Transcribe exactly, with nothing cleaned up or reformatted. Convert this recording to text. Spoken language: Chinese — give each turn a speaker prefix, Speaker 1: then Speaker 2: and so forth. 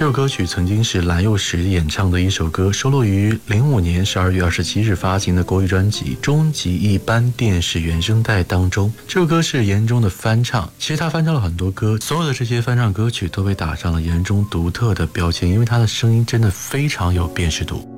Speaker 1: 这首歌曲曾经是蓝又时演唱的一首歌，收录于零五年十二月二十七日发行的国语专辑《终极一班电视原声带》当中。这首歌是严中的翻唱，其实他翻唱了很多歌，所有的这些翻唱歌曲都被打上了严中独特的标签，因为他的声音真的非常有辨识度。